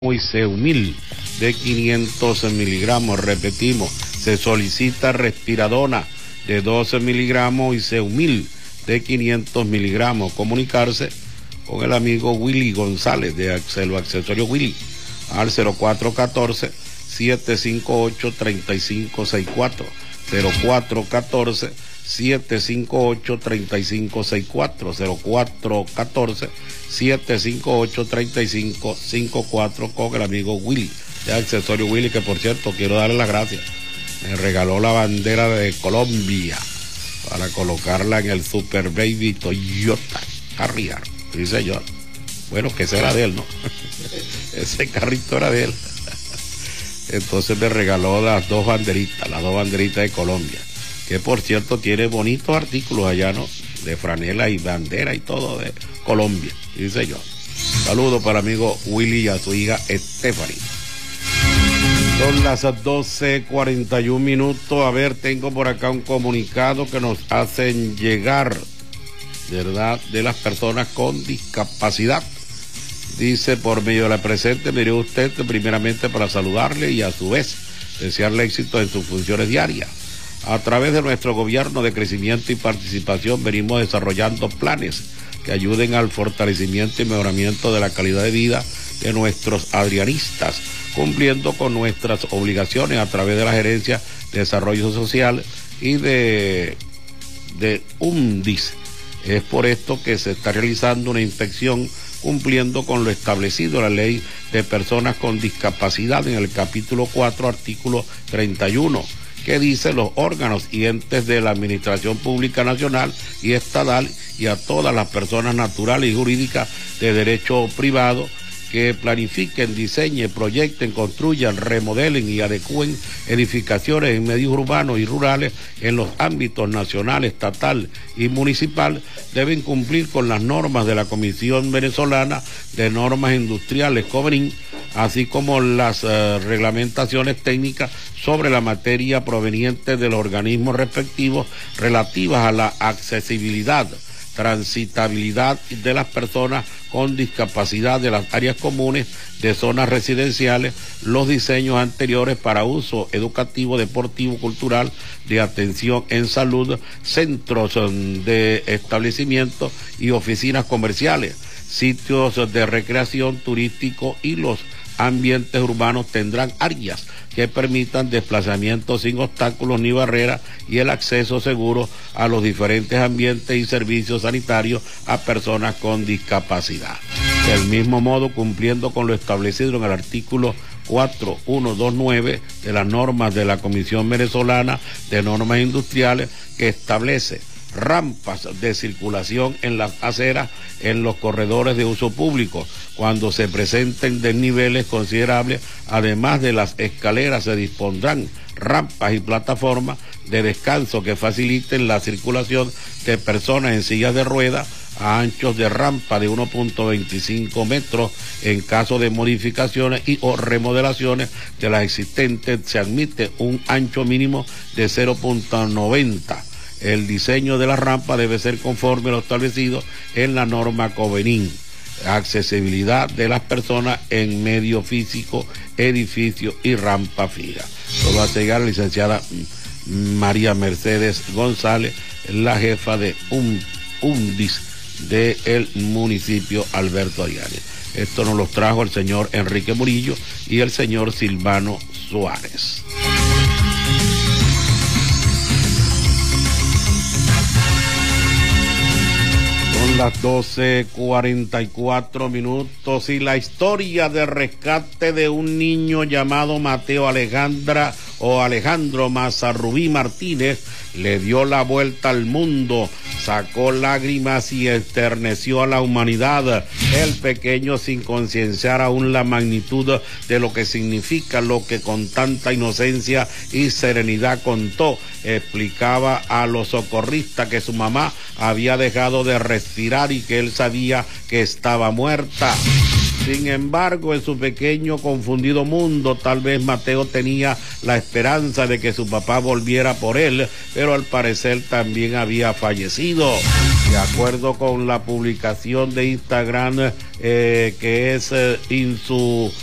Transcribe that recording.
y Seumil de 500 miligramos. Repetimos, se solicita Respiradona de 12 miligramos y Seumil de 500 miligramos. Comunicarse con el amigo Willy González de Axelo Accesorio Willy al 0414-758-3564. 0414-758-3564. 0414-758-3554 con el amigo Willy de Accesorio Willy, que por cierto quiero darle las gracias. Me regaló la bandera de Colombia para colocarla en el Super Baby Toyota Harrier. Sí, señor. Bueno, que ese era de él, ¿no? Ese carrito era de él. Entonces me regaló las dos banderitas de Colombia, que por cierto tiene bonitos artículos allá, ¿no? De franela y bandera y todo de Colombia. Sí, señor. Saludos para amigo Willy y a su hija Stephanie. Son las 12:41. A ver, tengo por acá un comunicado que nos hacen llegar, ¿verdad?, de las personas con discapacidad. Dice: por medio de la presente, mire usted, primeramente para saludarle y a su vez desearle éxito en sus funciones diarias. A través de nuestro gobierno de crecimiento y participación venimos desarrollando planes que ayuden al fortalecimiento y mejoramiento de la calidad de vida de nuestros adrianistas, cumpliendo con nuestras obligaciones a través de la Gerencia de Desarrollo Social y de UNDIS. Es por esto que se está realizando una inspección cumpliendo con lo establecido en la Ley de Personas con Discapacidad en el capítulo 4, artículo 31, que dice: los órganos y entes de la Administración Pública Nacional y Estatal y a todas las personas naturales y jurídicas de derecho privado que planifiquen, diseñen, proyecten, construyan, remodelen y adecúen edificaciones en medios urbanos y rurales en los ámbitos nacional, estatal y municipal, deben cumplir con las normas de la Comisión Venezolana de Normas Industriales, COVERIN, así como las reglamentaciones técnicas sobre la materia proveniente de los organismos respectivos relativas a la accesibilidad, transitabilidad de las personas con discapacidad de las áreas comunes de zonas residenciales, los diseños anteriores para uso educativo, deportivo, cultural, de atención en salud, centros de establecimientos y oficinas comerciales, sitios de recreación turístico y los ambientes urbanos tendrán áreas que permitan desplazamientos sin obstáculos ni barreras y el acceso seguro a los diferentes ambientes y servicios sanitarios a personas con discapacidad. Del mismo modo, cumpliendo con lo establecido en el artículo 4129 de las normas de la Comisión Venezolana de Normas Industriales, que establece rampas de circulación en las aceras, en los corredores de uso público, cuando se presenten desniveles considerables. Además de las escaleras, se dispondrán rampas y plataformas de descanso que faciliten la circulación de personas en sillas de ruedas a anchos de rampa de 1.25 metros. En caso de modificaciones y o remodelaciones de las existentes, se admite un ancho mínimo de 0.90. El diseño de la rampa debe ser conforme a lo establecido en la norma COVERIN. Accesibilidad de las personas en medio físico, edificio y rampa fija. Todo va a llegar la licenciada María Mercedes González, la jefa de UNDIS del municipio Alberto Arianes. Esto nos los trajo el señor Enrique Murillo y el señor Silvano Suárez. Las 12:44 y la historia de rescate de un niño llamado Mateo Alejandro Mazarrubí Martínez le dio la vuelta al mundo, sacó lágrimas y enterneció a la humanidad. El pequeño, sin concienciar aún la magnitud de lo que significa lo que con tanta inocencia y serenidad contó, explicaba a los socorristas que su mamá había dejado de respirar y que él sabía que estaba muerta. Sin embargo, en su pequeño confundido mundo, tal vez Mateo tenía la esperanza de que su papá volviera por él, pero al parecer también había fallecido. De acuerdo con la publicación de Instagram que es en su